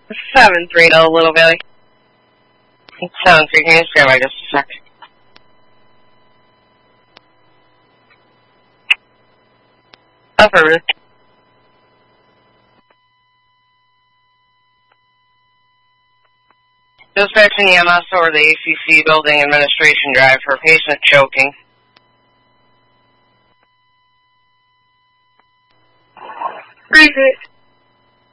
7-3 to Little Valley. 7-3, can you just grab by just a sec? Upper Ruth. Dispatching EMS over the ACC Building Administration Drive for patient choking. Repeat.